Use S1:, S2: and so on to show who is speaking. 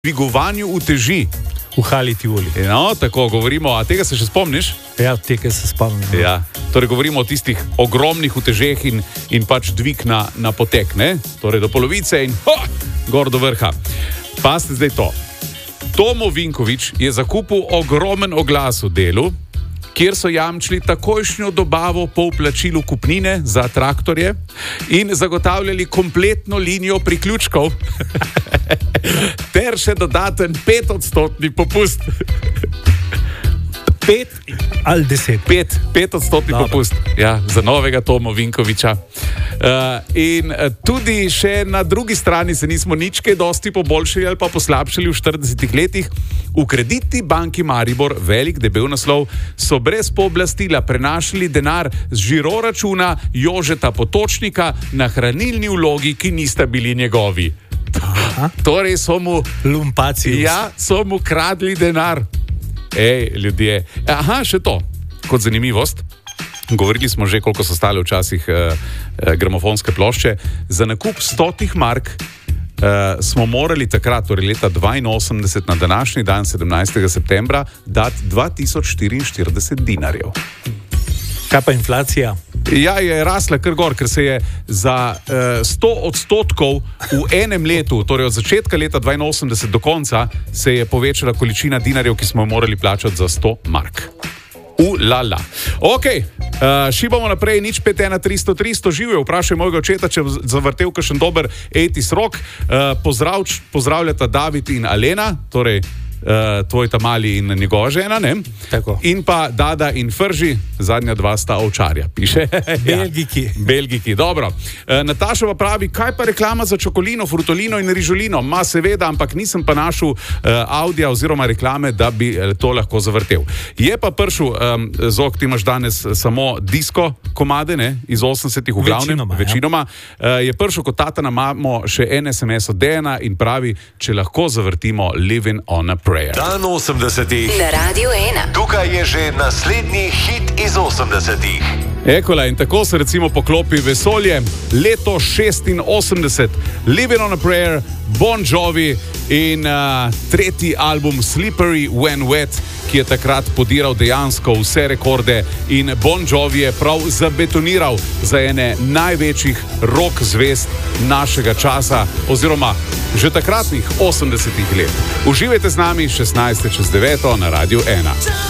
S1: dvigovanju uteži.
S2: V Hali Tivoli.
S1: No, tako govorimo, a tega se še spomniš?
S2: Ja, tega se spomnim.
S1: Ja, torej govorimo o tistih ogromnih utežeh in pač dvig na potek, ne? Torej do polovice in gor do vrha. Pazite zdaj to. Tomo Vinković je zakupil ogromen oglas v Delu, kjer so jamčili takojšnjo dobavo po vplačilu kupnine za traktorje in zagotavljali kompletno linijo priključkov ter še dodaten 5% popust.
S2: 5 ali 10?
S1: 5% popust, ja, za novega Tomo Vinkovića. In tudi še na drugi strani se nismo nič kaj dosti poboljšali ali pa poslabšali v 40 letih. V Kreditni banki Maribor, velik debel naslov, so brez pooblastila prenašali denar z žiroračuna Jožeta Potočnika na hranilni vlogi, ki nista bili njegovi. Torej so mu
S2: Lumpacijus.
S1: Ja, so mu kradli denar. Ljudje. Aha, še to, kot zanimivost. Govorili smo že, koliko so stale včasih gramofonske plošče. Za nakup 100 mark smo morali takrat, torej leta 82, na današnji dan, 17. septembra, dati 2044 dinarjev.
S2: Kaj pa inflacija?
S1: Ja, je rasla kar gor, ker se je za 100% v enem letu, torej od začetka leta 82 do konca, se je povečala količina dinarjev, ki smo jo morali plačati za 100 mark. Lala. Ok, šibamo naprej, nič 51300 živijo, vprašaj mojega očeta, če zavrtel kakšen dober 80s rock. Pozdravljata David in Alena, torej tvoj tamali in njegova žena, ne?
S2: Tako.
S1: In pa Dada in Frži, zadnja dva sta ovčarja, piše. Belgiki, dobro. Nataša pa pravi, kaj pa reklama za čokolino, frutolino in rižolino? Ma seveda, ampak nisem pa našel audija oziroma reklame, da bi to lahko zavrtel. Je pa prišel, Zok, ti imaš danes samo disko komade, ne? Iz 80-ih v glavnem, večinoma. Je prišel kot tata na mamo še en SMS od Dejana in pravi, če lahko zavrtimo Living on a Prayer.
S3: Dan 80-ih.
S4: Na Radio 1.
S3: Tukaj je že naslednji hit iz 80-ih.
S1: Ekola, in tako se recimo poklopi vesolje. Leto 86, Living on a Prayer, Bon Jovi in tretji album Slippery When Wet, ki je takrat podiral dejansko vse rekorde in Bon Jovi je prav zabetoniral za ene največjih rock zvezd našega časa oziroma že takratnih 80-ih let. Uživajte z nami 16:09 na Radio 1.